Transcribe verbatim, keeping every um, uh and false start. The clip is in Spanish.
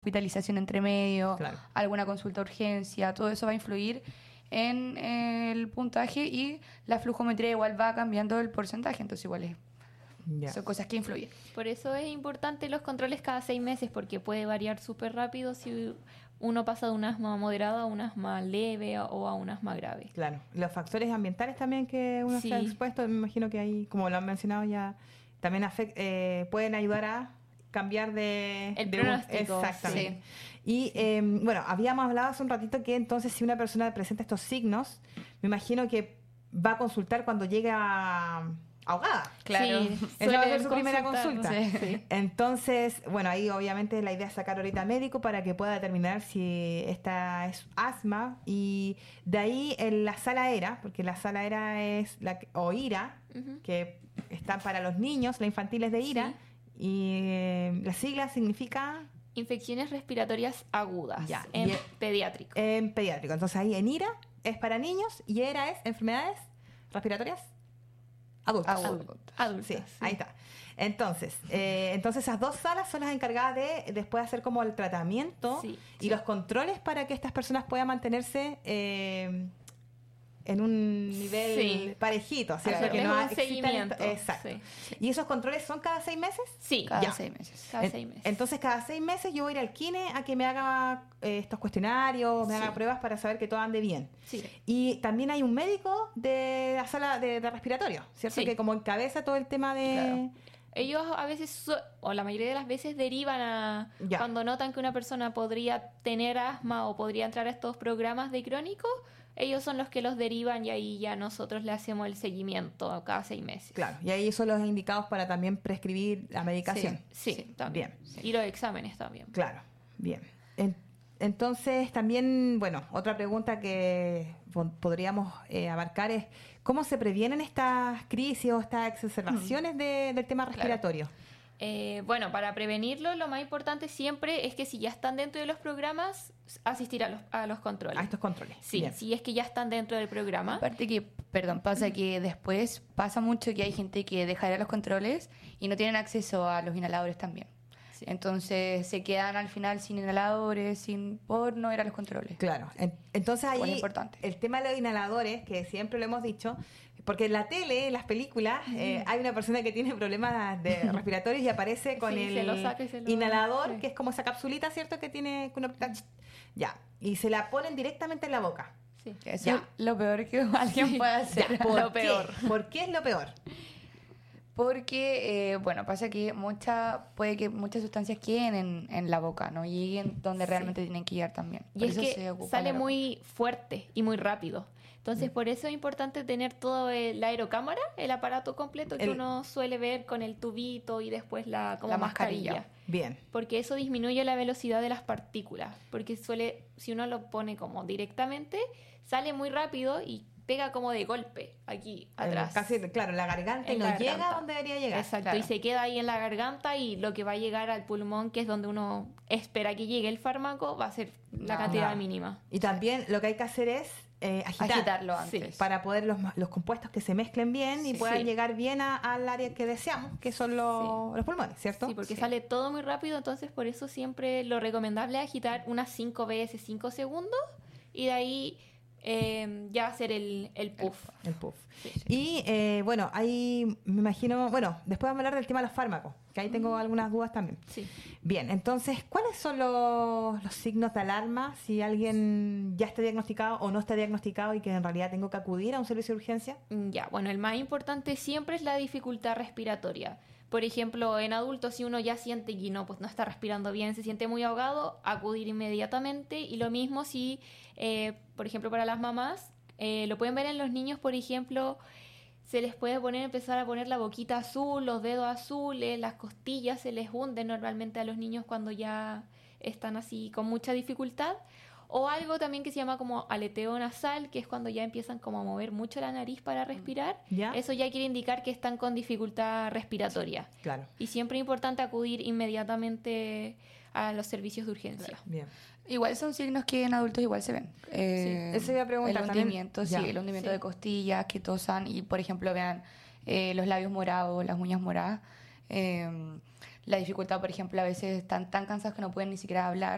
hospitalización entre medio, Claro. alguna consulta de urgencia, todo eso va a influir en eh, el puntaje y la flujometría igual va cambiando el porcentaje, entonces igual es, Ya. son cosas que influyen. Por eso es importante los controles cada seis meses, porque puede variar súper rápido si uno pasa de un asma moderado a un asma leve o a un asma grave. Claro. Los factores ambientales también que uno Sí. está expuesto, me imagino que ahí, como lo han mencionado ya, también afect- eh, pueden ayudar a cambiar de... El de un- pronóstico, Exactamente. Y eh, bueno, habíamos hablado hace un ratito que entonces si una persona presenta estos signos, me imagino que va a consultar cuando llega ahogada. Claro. Sí, Esa va a ser suelen su primera consultar. consulta. Sí. Entonces, bueno, ahí obviamente la idea es sacar ahorita al médico para que pueda determinar si esta es asma. Y de ahí en la sala ERA, porque la sala ERA es la que- o IRA, Ujú. que están para los niños, la infantil es de IRA. Sí. Y eh, la sigla significa Infecciones respiratorias agudas Ya, en y- pediátrico. en pediátrico. Entonces ahí en IRA es para niños y ERA es enfermedades respiratorias adultas. Adultos. Adultas. Sí, sí. ahí está. Entonces, eh, entonces esas dos salas son las encargadas de después hacer como el tratamiento Sí, y sí. los controles para que estas personas puedan mantenerse eh, en un nivel Sí. parejito, ¿cierto? Hacerles Que no un existan- seguimiento. Exacto. Sí. ¿Y esos controles son cada seis meses? Sí, Cada Ya. seis meses. cada En- seis meses. Entonces, cada seis meses yo voy a ir al kine a que me haga eh, estos cuestionarios, me Sí. haga pruebas para saber que todo ande bien. Sí. Y también hay un médico de la sala de, de respiratorio, ¿cierto? Sí. Que como encabeza todo el tema de... Claro. Ellos a veces, su- o la mayoría de las veces, derivan a... Ya. Cuando notan que una persona podría tener asma o podría entrar a estos programas de crónico, ellos son los que los derivan y ahí ya nosotros le hacemos el seguimiento cada seis meses. Claro, y ahí son los indicados para también prescribir la medicación. Sí, Sí, también. bien. Y los exámenes también. Claro, bien. En- entonces, también, bueno, otra pregunta que po- podríamos eh, abarcar es, ¿cómo se previenen estas crisis o estas exacerbaciones de- del tema respiratorio? Eh, bueno, para prevenirlo, lo más importante siempre es que si ya están dentro de los programas, asistir a los, a los controles. A estos controles. Sí, Bien. si es que ya están dentro del programa. Aparte que, perdón, pasa que después pasa mucho que hay gente que deja de ir a los controles y no tienen acceso a los inhaladores también. Sí. Entonces se quedan al final sin inhaladores, sin por no ir a los controles. Claro. En- entonces Igual ahí importante. el tema de los inhaladores, que siempre lo hemos dicho, porque en la tele, en las películas, eh, hay una persona que tiene problemas de respiratorios y aparece con Sí, el se lo saca y se lo- inhalador, sí. que es como esa capsulita, ¿cierto? Que tiene que uno- ya, y se la ponen directamente en la boca. Sí. Eso Ya. es lo peor que alguien puede hacer. ¿Por Lo qué? peor. ¿Por qué es lo peor? Porque, eh, bueno, pasa que mucha, puede que muchas sustancias queden en, en la boca, no lleguen donde Sí. realmente tienen que llegar también. Y Por es eso se que ocupa sale la- muy fuerte y muy rápido. Entonces, por eso es importante tener todo el- la aerocámara, el aparato completo que El- uno suele ver con el tubito y después la, como La mascarilla. mascarilla. Bien. Porque eso disminuye la velocidad de las partículas. Porque suele, si uno lo pone como directamente, sale muy rápido y pega como de golpe aquí El- atrás. Casi, claro, la garganta y En no la llega garganta. donde debería llegar. Exacto, claro. y se queda ahí en la garganta y lo que va a llegar al pulmón, que es donde uno espera que llegue el fármaco, va a ser la No, cantidad no. mínima. Y también lo que hay que hacer es eh, agitar. Agitarlo Sí. antes. Para poder los, los compuestos que se mezclen bien y Sí. puedan Sí. llegar bien a- al área que deseamos, que son los, los pulmones, ¿cierto? Sí, porque Sí. sale todo muy rápido, entonces por eso siempre lo recomendable es agitar unas cinco veces, cinco segundos, y de ahí eh, ya hacer el, el puff. El puff. Sí. Y eh, bueno, ahí me imagino, bueno, después vamos a hablar del tema de los fármacos, que ahí tengo algunas dudas también. Sí. Bien, entonces, ¿cuáles son los, los signos de alarma si alguien ya está diagnosticado o no está diagnosticado y que en realidad tengo que acudir a un servicio de urgencia? Mm, Ya, bueno, el más importante siempre es la dificultad respiratoria. Por ejemplo, en adultos, si uno ya siente que no, pues no está respirando bien, se siente muy ahogado, acudir inmediatamente. Y lo mismo si, eh, por ejemplo, para las mamás, eh, lo pueden ver en los niños, por ejemplo, se les puede poner, empezar a poner la boquita azul, los dedos azules, las costillas se les hunden normalmente a los niños cuando ya están así con mucha dificultad. O algo también que se llama como aleteo nasal, que es cuando ya empiezan como a mover mucho la nariz para respirar. ¿Ya? Eso ya quiere indicar que están con dificultad respiratoria. Claro. Y siempre es importante acudir inmediatamente a los servicios de urgencia. Bien. Igual son signos que en adultos igual se ven. Eh, Eso iba a preguntar El también. hundimiento, sí, Ya. el hundimiento Sí. de costillas, que tosan y, por ejemplo, vean eh, los labios morados, las uñas moradas. Eh, la dificultad, por ejemplo, a veces están tan cansados que no pueden ni siquiera hablar.